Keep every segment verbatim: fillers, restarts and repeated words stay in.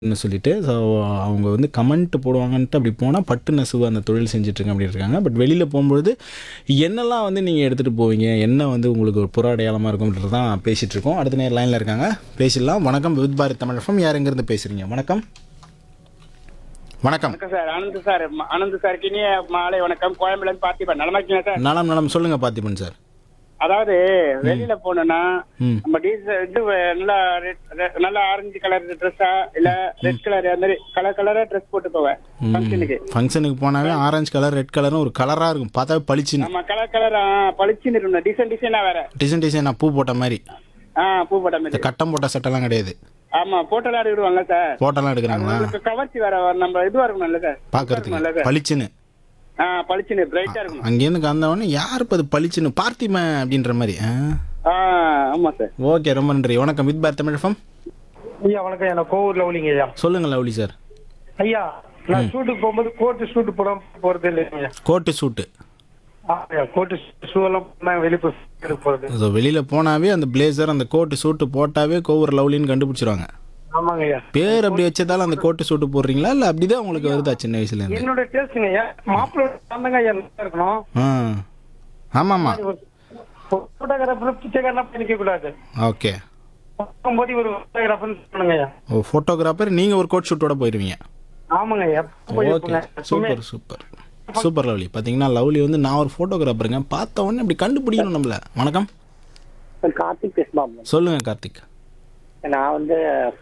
ன்னு சொல்லிட்டு ஸோ அவங்க வந்து கமெண்ட் போடுவாங்கன்ட்டு அப்படி போனால் பட்டு நெசவு அந்த தொழில் செஞ்சுட்ருக்கேன் அப்படின்னு இருக்காங்க. பட் வெளியில் போகும்பொழுது என்னெல்லாம் வந்து நீங்கள் எடுத்துகிட்டு போவீங்க, என்ன வந்து உங்களுக்கு ஒரு புற அடையாளமாக இருக்கும்ன்றது தான் பேசிகிட்டு இருக்கோம். அடுத்த நேரம் லைனில் இருக்காங்க, பேசிடலாம். வணக்கம், வித் பாரத் தமிழ் எஃப்எம். யார் எங்கேருந்து பேசுகிறீங்க? வணக்கம். வணக்கம் வணக்கம் சார். ஆனந்த் சார். ம- ஆனந்த் சார் இனிய மாலை வணக்கம். கோயம்புலேருந்து பார்த்திபன். நலமா இருக்கீங்களா சார்? நலம் நலம். சொல்லுங்கள் பார்த்திபன் சார். அதாவது வெளியில போனோம்னா ம் நம்ம டீசல் இது நல்லா red- re- நல்லா ஆரஞ்சு கலர் ட்ரெஸ்ஸா இல்ல ரெட் கலர் அந்த மாதிரி கலர் கலரா ட்ரெஸ் போட்டு போவேன் ஃபங்க்ஷனுக்கு. ஃபங்க்ஷனுக்கு போனாவே ஆரஞ்சு கலர் ரெட் கலர்னு ஒரு கலராக இருக்கும், பார்த்தாவே பளிச்சுன்னு ஆமா, கலர் கலரா பளிச்சுன்னு இருக்கணும். டிசைன் டிசைனா வேற. டிசைன் டிசைனாக பூ போட்ட மாதிரி. ஆ, பூ போட்ட இந்த மாதிரி. கட்டம் போட்ட சட்டெல்லாம் கிடையாது, ஆமா, போட்டோலாம் எடுத்துருவாங்க சார். போட்டெல்லாம் எடுக்கிறாங்களா? உங்களுக்கு கவர்ச்சி வேற நம்ம இதுவா இருக்கணும்ல சார். பார்க்கறதுக்கு நல்ல சார். பளிச்சுன்னு. ஆ, பளிச்சுன்னு பிரைட்டா இருக்கணும். அங்கேருந்து கந்தவொடனே யார் இப்போ அது பளிச்சுன்னு பார்த்திமன் அப்படின்ற மாதிரி. ஆ ஆ, ஆமா சார். ஓகே, ரொம்ப நன்றி. வணக்கம், வித் பார் தமிழ் எஃப்எம். ஐயா வணக்கம். என்ன கோவூர்ல உள்ளீங்க ஐயா. சொல்லுங்க லவ்லி சார். ஐயா நான் ஷூட்டுக்கு போகும்போது கோட்டு ஷூட்டு போட போறது இல்லைங்க. கோட்டு சூட்டு. ஆமாய்யா, கோட்டு ஷூ எல்லாம் போனா வெளியே போய் போறது. ஸோ வெளியில் போனாவே அந்த பிளேசர் அந்த கோட்டு சூட்டு போட்டாவே கோவூர் லவ்லின்னு கண்டுபிடிச்சிருவாங்க. ஆமாங்க ஐயா. பேர் அப்படி வச்சதால அந்த கோட்டு சூட்டு போடுறீங்களா, இல்லை அப்படிதான் உங்களுக்கு வருதா சின்ன வயசுலேருந்து? என்னோட டேஸ்ட்டுங்க ஐயா, மாப்பிள்ளோட தாங்க ஐயா நல்லா இருக்கணும். ஆ ஆமாம்மா. போட்டோகிராஃபர் பிச்சைக்காரனா பண்ணிக்க கூடாது. ஓகே. போகும்போது ஒரு போட்டோகிராஃபர் சொல்லுங்க ஐயா. ஓ, ஃபோட்டோகிராஃபர். நீங்கள் ஒரு கோட் ஷூட்டோட போயிடுவீங்க. ஆமாங்க ஐயா. போய் ஓகே, இருப்பேங்க. Super super super lovely. பார்த்தீங்கன்னா லவ்லி வந்து நான் ஒரு ஃபோட்டோகிராஃபருங்க, பார்த்த உடனே இப்படி கண்டுபிடிக்கணும் நம்மள. வணக்கம், கார்த்திக் பேசுமாம். சொல்லுங்கள் கார்த்திக். நான் வந்து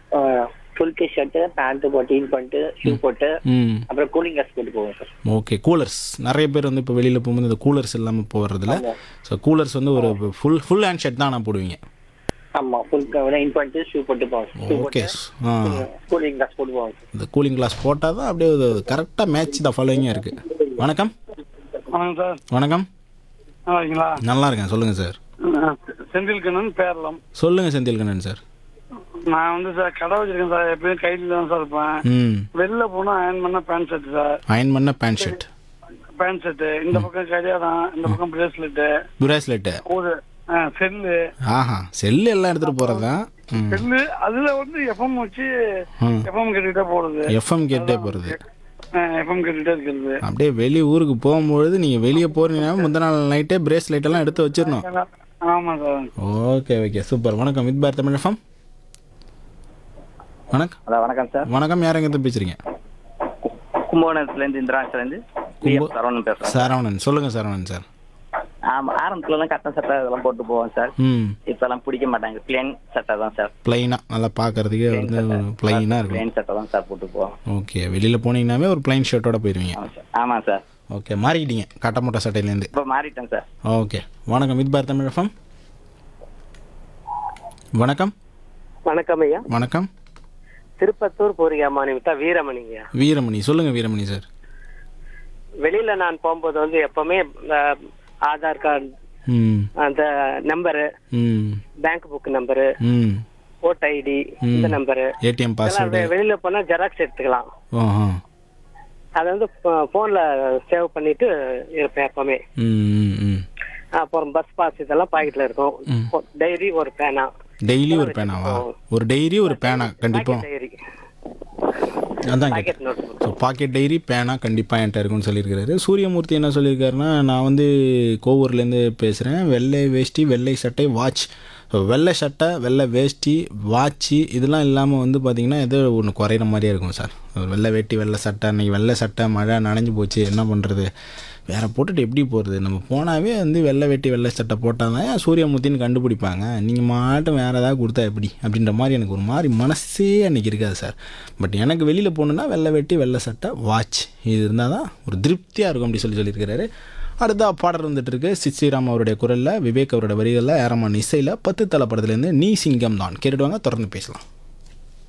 ஃபுல் டி ஷர்ட்டு பேண்ட் போட்டு இன் பண்ணிட்டு ஷூ போட்டு ம் அப்புறம் கூலிங் கிளாஸ் போட்டு போவேன் சார். ஓகே. கூலர்ஸ் நிறைய பேர் வந்து இப்போ வெளியில் போகும்போது இந்த கூலர்ஸ் இல்லாமல் போகிறதுல. ஸோ கூலர்ஸ் வந்து ஒரு ஃபுல் ஃபுல் ஹேண்ட் ஷர்ட் தான் நான் போடுவீங்க. ஆமா, ஃபுல் இன் பண்ணிட்டு ஷூ போட்டு போவேன். Shoe okay. போட்டு ஆ கூலிங் கிளாஸ் போட்டு போவேன் சார். இந்த கூலிங் கிளாஸ் போட்டால் தான் அப்படியே ஒரு கரெக்டாக மேட்ச் தான் ஃபாலோவிங்காக இருக்குது. வணக்கம். வணக்கம் சார். வணக்கம். நல்லா இருக்கீங்களா? நல்லா இருக்கேன், சொல்லுங்கள் சார். செந்தில் கண்ணன் பேரலாம். சொல்லுங்கள் செந்தில் கண்ணன் சார். நான் வந்து சார் கடை வச்சிருக்கேன் சார். எப்பயும் கையில் தான் சார் இருப்பேன். ம் வெளில போனா அயன் பண்ண பேண்ட் ஷர்ட் சார். அயன் பண்ண பேண்ட் ஷர்ட், பேண்ட் ஷர்ட். இந்த பக்கம் கடியாரம், இந்த பக்கம் பிரேஸ்லெட், பிரேஸ்லெட்டு, ஒரு செல்லு. ஆஹா, செல்லு எல்லாம் எடுத்துகிட்டு போகிறது தான். ம் செல்லு அதுல வந்து எஃப்எம் வச்சு ம் எஃப்எம் கேட்டுக்கிட்டே போடுது. எஃப்எம் கேட்டே போகிறது. எஃப்எம் கேட்டுக்கிட்டே இருக்கிறது. அப்படியே வெளி ஊருக்கு போகும்பொழுது நீங்கள் வெளியே போகிறீங்கன்னா முந்தின நாள் நைட்டே பிரேஸ்லெட் எல்லாம் எடுத்து வச்சிடணும். ஆமா சார். Okay okay, super. வணக்கம், வித் பார் தமிழ் எஃப்எம். வணக்கம். அதான் வணக்கம் சார். வணக்கம், யார் எங்கேருந்து பேசுகிறீங்க? கும்பகோணத்துல இருந்து இந்திராட்சில இருந்து கும்ப- சரவணன் பேசுறேன். சரவணன். சொல்லுங்கள் சரவணன் சார். ஆமா, ஆரம்பத்துல எல்லாம் கட்டன் சட்டை இதெல்லாம் போட்டு போவோம் சார். ம் இப்ப எல்லாம் பிடிக்க மாட்டாங்க. பிளேன் சட்டை தான் சார். பிளைனாக நல்லா பார்க்கறதுக்கே வந்து ஒரு பிளைனாக இருக்கும். பிளேன் சட்டை தான் சார் போட்டு போவோம். ஓகே. வெளியில் போனீங்கன்னாவே ஒரு பிளைன் ஷர்ட்டோட போயிடுவீங்க. ஆமா சார். ஆமா சார். ஓகே, மாறிக்கிட்டீங்க கட்ட மூட்டை சட்டையிலேருந்து. இப்ப மாறிட்டேன் சார். ஓகே. வணக்கம், வித் பார் தமிழ் எஃப்எம். வணக்கம். வணக்கம் ஐயா. வணக்கம். திருப்பத்தூர் பூரிகா நிமித்தா வீரமணிங்க. வீரமணி. சொல்லுங்கள் வீரமணி சார். வெளியில நான் போகும்போது வந்து எப்பவுமே இந்த ஆதார் கார்டு, ம் அந்த நம்பரு, ம் பேங்க் புக் நம்பரு, ம் ஓட் ஐடி, இந்த நம்பரு ஏடிஎம் இதெல்லாம் பாஸ்வேர்டு. வெ- வெளியில போனா ஜெராக்ஸ் எடுத்துக்கலாம். ஓஹோ. அதை வந்து போன்ல சேவ் பண்ணிட்டு இருப்பேன் எப்பவுமே. ம் ம் ம் அப்புறம் பஸ் பாஸ் இதெல்லாம் பாக்கெட்ல இருக்கும். டைரி, ஒரு பேனா. டெய்லி ஒரு பேனாவா? ஒரு டைரி ஒரு பேனா கண்டிப்பாக. டைரி, அதான் பாக்கெட் கேட்டேன். நோட். ஸோ பாக்கெட் டைரி பேனா கண்டிப்பாக என்கிட்ட இருக்குன்னு சொல்லியிருக்காரு. சூரியமூர்த்தி என்ன சொல்லியிருக்காருன்னா, நான் வந்து கோவூர்லேருந்து பேசுகிறேன். வெள்ளை வேஷ்டி, வெள்ளை சட்டை, வாட்ச். ஸோ வெள்ளை சட்டை, வெள்ளை வேஷ்டி, வாட்சி இதெல்லாம் இல்லாமல் வந்து பார்த்திங்கன்னா ஏதோ ஒன்று குறையிற மாதிரியே இருக்கும் சார். ஒரு வெள்ளை வேட்டி, வெள்ளை சட்டை. அன்றைக்கி வெள்ளை சட்டை மழை நனைஞ்சு போச்சு, என்ன பண்ணுறது, வேறு போட்டுட்டு எப்படி போகிறது? நம்ம போனாவே வந்து வெள்ளை வேட்டி வெள்ளை சட்டை போட்டால் தான் சூரியமூர்த்தின்னு கண்டுபிடிப்பாங்க. நீங்கள் மாட்டும் வேறு ஏதாவது கொடுத்தா எப்படி அப்படின்ற மாதிரி எனக்கு ஒரு மாதிரி மனசே அன்றைக்கி இருக்காது சார். பட் எனக்கு வெளியில் போகணுன்னா வெள்ளை வேட்டி வெள்ளை சட்டை வாட்ச் இது இருந்தால் தான் ஒரு திருப்தியாக இருக்கும் அப்படி சொல்லி சொல்லியிருக்கிறாரு. அடுத்த பாடல் வந்துட்டு இருக்கு. சித் ஸ்ரீராம் அவருடைய குரலில், விவேக் அவருடைய வரிகளில், ஏரமான் இசையில், பத்து தலை படத்துலேருந்து நீ சிங்கம் தான் கேட்டுடுவாங்க. தொடர்ந்து பேசலாம்.